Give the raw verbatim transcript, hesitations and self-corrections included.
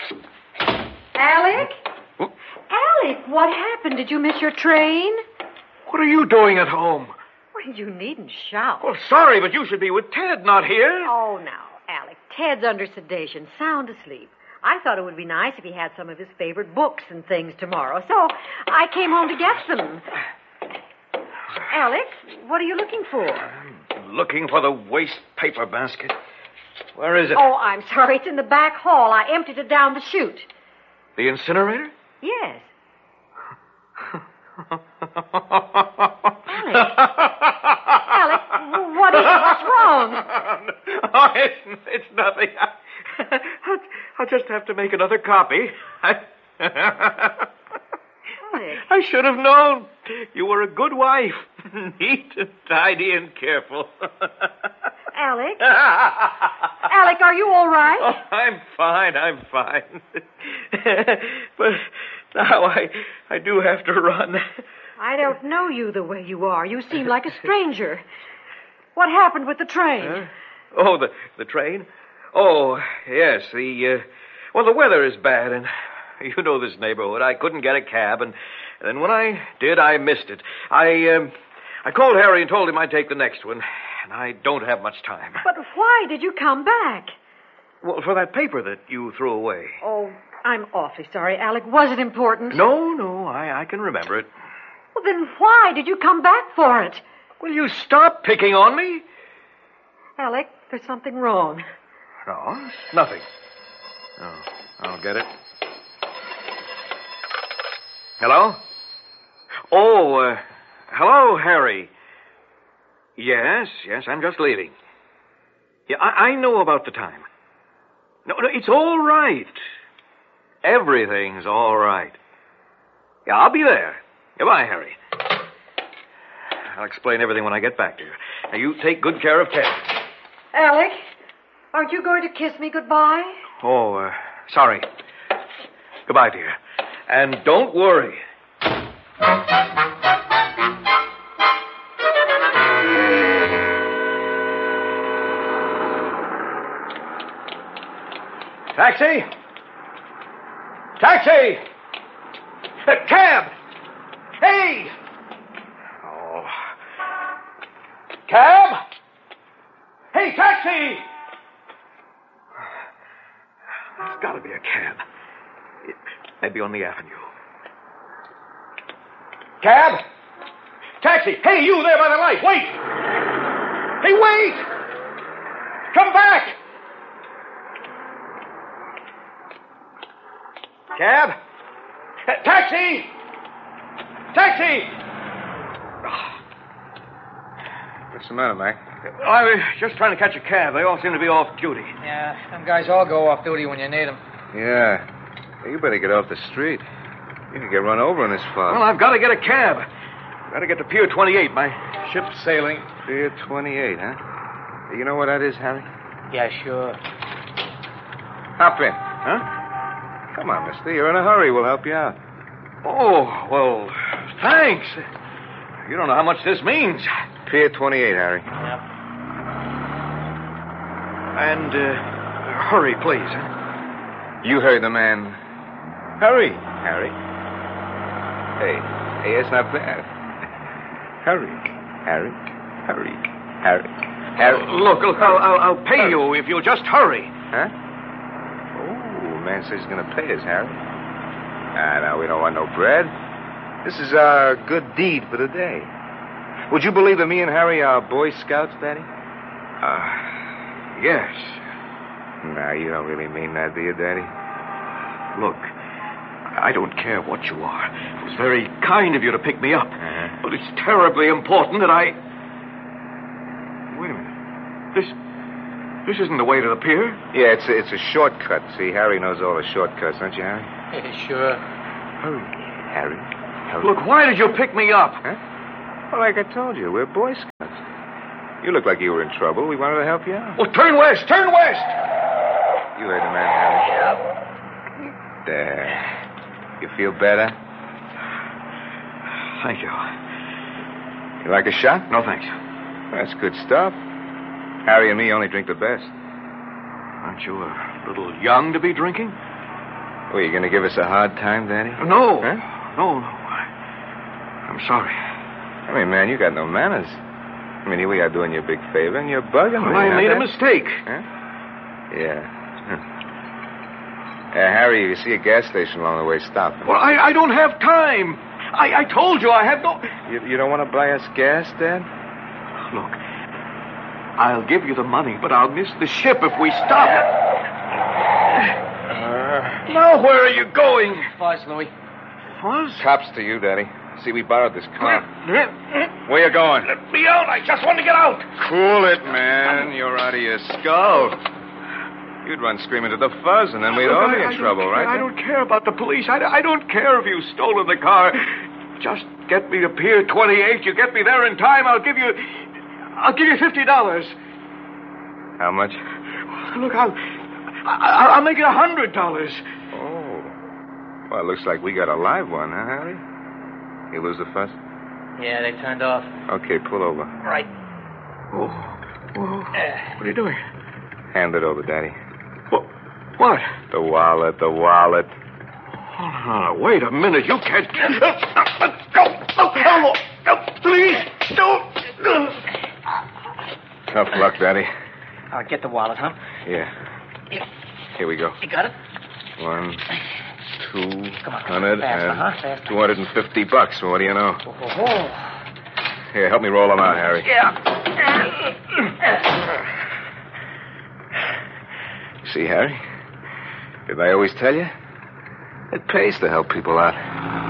Alec? What? Alec, what happened? Did you miss your train? What are you doing at home? Well, you needn't shout. Well, sorry, but you should be with Ted, not here. Oh, now, Alec, Ted's under sedation, sound asleep. I thought it would be nice if he had some of his favorite books and things tomorrow, so I came home to get them. Alec, what are you looking for? I'm looking for the waste paper basket. Where is it? Oh, I'm sorry. It's in the back hall. I emptied it down the chute. The incinerator? Yes. Alec. Alec, what is it? What's wrong? Oh, it's, it's nothing. I'll, I'll just have to make another copy. I, I should have known. You were a good wife. Neat and tidy and careful. Alec? Alec, are you all right? Oh, I'm fine. I'm fine. But now I, I do have to run. I don't know you the way you are. You seem like a stranger. What happened with the train? Huh? Oh, the, the train? Oh, yes. The, uh, well, the weather is bad, and you know this neighborhood. I couldn't get a cab, and, and then when I did, I missed it. I, um, I called Harry and told him I'd take the next one, and I don't have much time. But why did you come back? Well, for that paper that you threw away. Oh, I'm awfully sorry, Alec. Was it important? No, no, I, I can remember it. Well, then why did you come back for it? Will you stop picking on me? Alec, there's something wrong. No, nothing. Oh, I'll get it. Hello? Oh, uh, hello, Harry. Yes, yes, I'm just leaving. Yeah, I, I know about the time. No, no, it's all right. Everything's all right. Yeah, I'll be there. Goodbye, Harry. I'll explain everything when I get back to you. Now, you take good care of Ted. Alec, aren't you going to kiss me goodbye? Oh, uh, sorry. Goodbye, dear. And don't worry. Taxi! Taxi! Uh, cab! Hey! Oh. Cab! Hey, taxi! There's got to be a cab. It may be on the avenue. Cab! Taxi! Hey, you there by the light! Wait! Hey, wait! Come back! Cab! Uh, taxi! Taxi! What's the matter, Mac? I was just trying to catch a cab. They all seem to be off duty. Yeah, them guys all go off duty when you need them. Yeah. Hey, you better get off the street. You can get run over in this fog. Well, I've got to get a cab. Got to get to Pier twenty-eight. My ship's sailing. Pier twenty-eight, huh? You know what that is, Harry? Yeah, sure. Hop in. Huh? Come on, mister. You're in a hurry. We'll help you out. Oh, well, thanks. You don't know how much this means. Pier twenty-eight, Harry. Yep. And, uh, hurry, please. Huh? You heard the man. Hurry, Harry. Hey, hey, it's not bad. Hurry, Harry. Hurry, Harry. Harry. Uh, look, look, I'll, I'll, I'll pay hurry. you if you'll just hurry. Huh? Oh, man says he's going to pay us, Harry. Ah, now, we don't want no bread. This is our good deed for the day. Would you believe that me and Harry are Boy Scouts, Daddy? Uh, yes. No, you don't really mean that, do you, Daddy? Look, I don't care what you are. It was very kind of you to pick me up. Uh-huh. But it's terribly important that I... Wait a minute. This... This isn't the way to the pier. Yeah, it's a, it's a shortcut. See, Harry knows all the shortcuts, don't you, Harry? Yeah, sure. Hurry, Harry. Hurry. Look, why did you pick me up? Huh? Well, like I told you, we're Boy Scouts. You look like you were in trouble. We wanted to help you out. Well, turn west! Turn west! You heard the man, Harry. There. You feel better? Thank you. You like a shot? No, thanks. That's good stuff. Harry and me only drink the best. Aren't you a little young to be drinking? Well, you going to give us a hard time, Daddy? No. Huh? No, no. I'm sorry. I mean, man, you got no manners. I mean, here we are doing you a big favor, and you're bugging me. Well, I huh, made a Dad? mistake. Huh? Yeah. Uh, Harry, you see a gas station along the way, stop. Well, I, I don't have time. I, I told you I have no... You, you don't want to buy us gas, Dad? Look, I'll give you the money, but I'll miss the ship if we stop. Uh, Now, where are you going? Fuzz, Louie. Fuzz? Cops to you, Daddy. See, we borrowed this car. Where you going? Let me out. I just want to get out. Cool it, man. You're out of your skull. You'd run screaming to the fuzz, and then we'd all be I- I in trouble, don't right? care. I don't care about the police. I, I don't care if you've stolen the car. Just get me to Pier twenty-eight. You get me there in time, I'll give you... I'll give you fifty dollars. How much? Look, I'll... I'll, I'll make it one hundred dollars. Oh. Well, it looks like we got a live one, huh, Harry? You lose the fuzz? Yeah, they turned off. Okay, pull over. Right. Oh. Oh. What are you doing? Hand it over, Daddy. What? What? The wallet, the wallet. Oh, no, no, wait a minute. You can't... Go! Oh, Elmo! No, please! Don't! Tough luck, Daddy. I'll get the wallet, huh? Yeah. Here we go. You got it? One, two, Come on. hundred, Faster, and huh? Faster. two hundred and fifty bucks. Well, what do you know? Oh, oh, oh. Here, help me roll them out, Harry. Yeah. See, Harry? Did I always tell you? It pays to help people out.